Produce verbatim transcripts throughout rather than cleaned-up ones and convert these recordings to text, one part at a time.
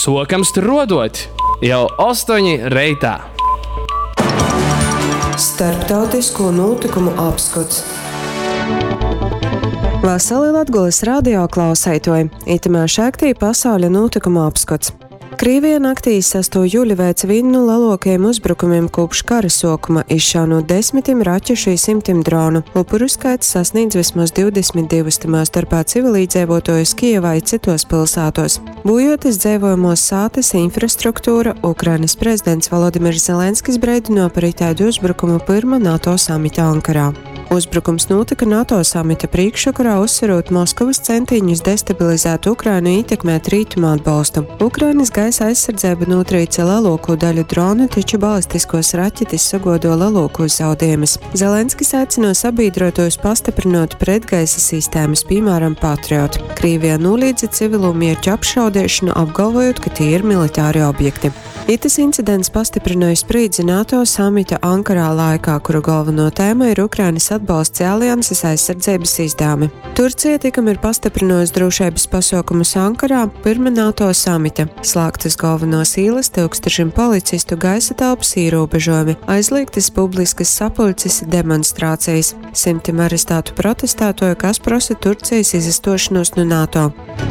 Sokams tur rodot, jau astoņi reitā. Starptautisko notikumu apskats. Vasarī Latgules radio klausētoji, itamā šaktī pasauļa notikumu apskats. Krievija naktī sesto jūļa veica vinnu lielākajiem uzbrukumiem kopš kara sākuma, izšaunot desmitiem raķešu un simtiem dronu. Upuru skaits sasniedz vismaz divdesmit divus, tamā starpā civilīdzīvotājus Kijevā un citos pilsētos. Būjoties dzīvojamos sātes infrastruktūra, Ukrainas prezidents Volodimirs Zelenskis breidināja par itāļu uzbrukumu pirmā NATO samita Ankarā. Uzbrukums notika NATO samita priekšvakarā, uzsverot Moskavas centiņus destabilizēt Ukrainu un ietekmēt rietumu atbalstu. Ukrainas gaisa aizsardzība notrīca lielāko daļu dronu, taču balistiskos raķetes sagodo lielākos zaudējumus. Zelenskis aicināja sabiedrotos pastiprināt pretgaisa sistēmas, piemēram, Patriot. Krievija noliedza civilo mierķu apšaudīšanu, apgalvojot, ka tie ir militāri objekti. Itas incidents pastiprināja spriedzi NATO samita Ankarā laikā, kuru galveno tēma ir Ukrainas atbalsts alianses aizsardzības izdevumi. Turcija tikam ir pastiprinājusi drošības pasākumus Ankarā pirmā NATO samita. Slēgtas galvenos ielas, tūkstošiem policistu, gaisa telpas ierobežojumi, aizliegtas publiskas sapulces, demonstrācijas, simtiem arestētu protestētoju, kas prasa Turcijas izastošanos no NATO.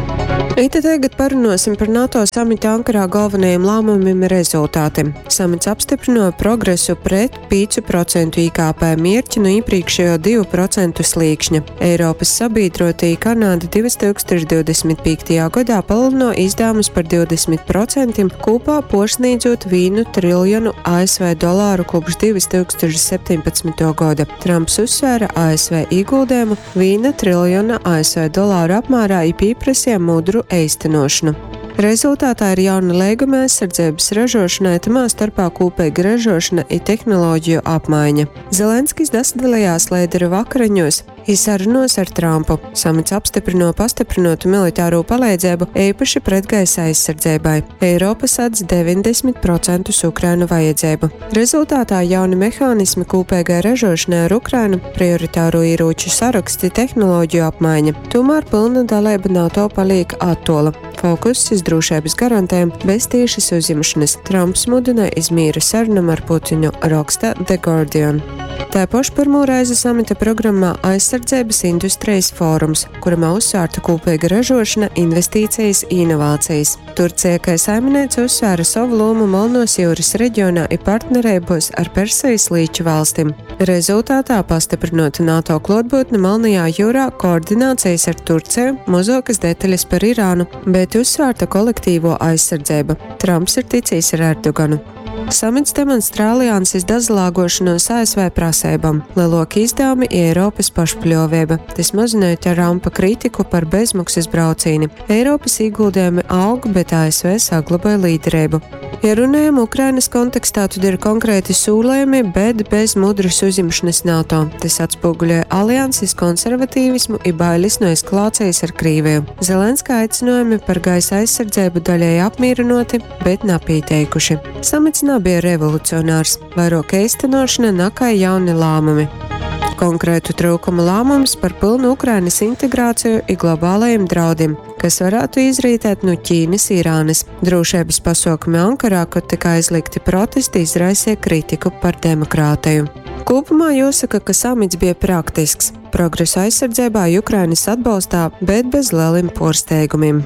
Ita tagad parunāsim par NATO samita Ankarā galvenajiem lēmumiem un rezultātiem. Samits apstiprināja progresu pret pieci procenti I K P mierķi no iepriekšējo divu procentu slīkšņa. Eiropas sabiedrotie Kanāda divtūkstoši divdesmit piektajā gadā palielināja izdevumus par divdesmit procentiem, kopā posniedzot vienu triljonu A S V dolāru kopš divtūkstoši septiņpadsmitā gada. Trumps uzsvēra A S V ieguldījumu viena triljona A S V dolāru apmērā un pieprasīja mudru īstenošanu. Rezultātā ir jauna līguma aizsardzības ražošanai, tamā starpā kopīga ražošana un tehnoloģiju apmaiņa. Zelenskis dasadalījās līderu vakariņos un sarunos ar Trumpu. Samits apstiprināja pastiprinātu militāro palīdzību īpaši pretgaisa aizsardzībai. Eiropa sadz deviņdesmit procentus Ukrainu vajadzību. Rezultātā jauni mehānismi kopīgai ražošanai ar Ukrainu, prioritāro ieroču saraksti, tehnoloģiju apmaiņa. Tomēr pilna dalība NATO paliek attola. Fokus uz drošības garantēm bez tiešas uzņemšanas. Trumps mudināja uz mīra sarunam ar Putinu, raksta The Guardian. Tāpaši pirmo reizi samita programmā aizsardzības industrijas fórums, kuramā uzsvērta kopīga ražošana, investīcijas, inovācijas. Turcija, kā saimniece, uzsvēra savu lomu Melnās jūras reģionā un partnerībos ar Persijas līča valstīm. Rezultātā pastiprināta NATO klātbūtne Melnajā jūrā, koordinācijas ar Turciju, mazākas detaļas par Irānu, bet uzsvērta kolektīvo aizsardzību. Trumps ir ticis ar Erdoganu. Samits demonstrē alianses dazlāgošanos A S V prasībām, lielāki izdevumi Eiropas pašpaļāvība. Tas mazināja Trumpa kritiku par bezmaksas braucieni. Eiropas ieguldījumi aug, bet A S V saglabāja līderību. Ja runājam Ukrainas kontekstā, tad ir konkrēti sūlējumi, bet bez mudras uzņemšanas NATO. Tas atspoguļoja alianses konservatīvismu un bailes no eskalācijas ar Krieviju. Zelenska aicinājumi par gaisa aizsardzību daļēji apmīrinoti, bet napieteikuši. Samits nebija revolucionārs, vairāk īstenošana nakai jauni lēmumi. Konkrētu trūkumu lēmums par pilnu Ukrainas integrāciju un globālajiem draudiem, kas varētu izrītēt no Ķīnas, Irānas. Drošības pasākumi Ankarā, kad tika aizliegti protesti, izraisīja kritiku par demokrātiju. Kopumā jāsaka, ka samits bija praktisks. Progresu aizsardzībā Ukrainas atbalstā, bet bez lieliem pārsteigumiem.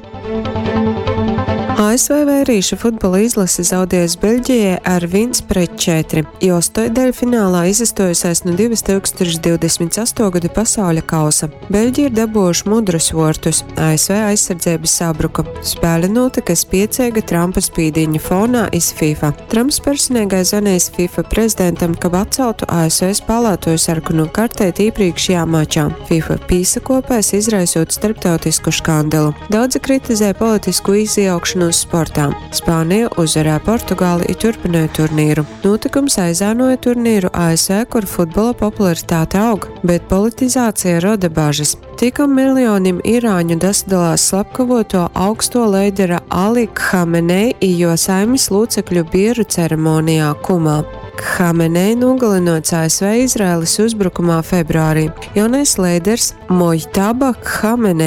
A S V vērīšu futbola izlase zaudējusi Beļģijai ar viens pret četri, jo astoņdaļfinālā izastojusies no divtūkstoši divdesmit astotā gada pasauļa kausa. Beļģija ir dabūjuši mudrus vārtus, A S V aizsardzības sabruka. Spēle notika spiecīga Trumpa spīdiņa fonā iz FIFA. Trumps personīgai zvanījis FIFA prezidentam, ka atceltu A S V spēlētoju sarkanu kartēti iepriekšējā mačā. FIFA pīsakopēs izraisot starptautisku škandalu. Daudzi kritizē politisku izjaukšanu uz sportā. Spānija uzvarēja Portugāli un turpināja turnīru. Notikums aizānoja turnīru A S V, kur futbola popularitāte aug, bet politizācija rada bažas. Tikam miljoniem irāņu dasadalās slepkavoto augsto līdera Ali Khamenei un jo saimes locekļu bieru ceremonijā Kumā. Khamenei nogalinots A S V Izraēlas uzbrukumā februārī. Jaunais līderis Mojtaba Khamenei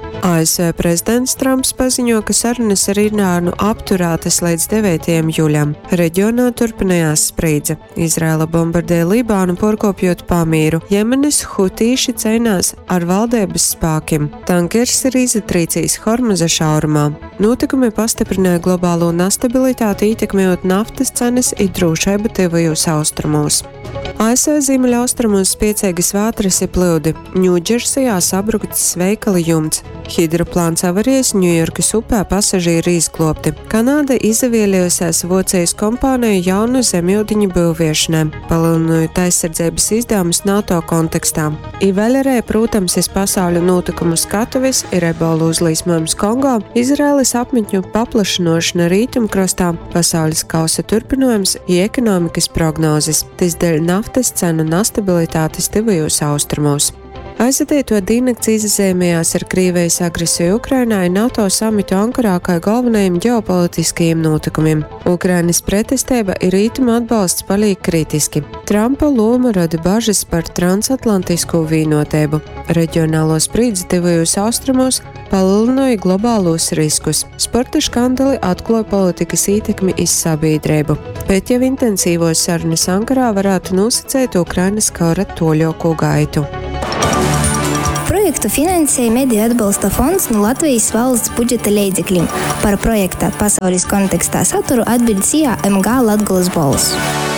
A S V prezidents Trumps paziņo, ka sarunas ar Irānu apturētas līdz devītajam jūļam. Reģionā turpinājās spriedze. Izraela bombardē Libānu, porkopjot pamīru. Jemenes hutīši cīnās ar valdības spēkiem. Tankers ir izatrīcījis Hormuza šaurumā. Notikumi pastiprināja globālo nestabilitāti, ietekmējot naftas cenas un drošību tuvajos austrumos. A S V ziemeļaustrumos spēcīgas vētras ir plūdi. Ņūdžersijā sabrukts veikala jumts. Hidroplāns avarijas Ņujorkas upē pasažieri izglābti. Kanāda izvēlējusies Vocijas kompāniju jaunu zemūdeņu būviešanai, palielinot aizsardzības izdevumus NATO kontekstā. I vēl arī, protams, ir pasaules notikumu skatuves, ir ebola uzliesmojums Kongo, Izraēlas apmetņu paplašināšana rietumkrastā, pasaules kausa turpinājums un ekonomikas prognozes. Tas dēļ naftas cenu nestabilitātes tuvajos austrumos. Aizvadīto diennakts izzīmējās ar Krievijas agresiju Ukrainā un NATO samitu Ankarā kā galvenajiem ģeopolitiskajiem notikumiem. Ukrainas pretestība ir rītuma atbalsts paliek kritiski. Trumpa loma rada bažas par transatlantisko vienotību. Reģionālo spriedzi tuvajos austrumos palielināja globālos riskus. Sporta skandali atklāja politikas ietekmi iz sabiedrību. Bet jau intensīvos sarunas Ankarā varētu nosacīt Ukrainas kara toļoko gaitu. Projektu finansēja Mediju atbalsta fonds no Latvijas valsts budžeta līdzekļiem. Par projekta pasaules kontekstā saturu atbild C A M G Latgolas balss.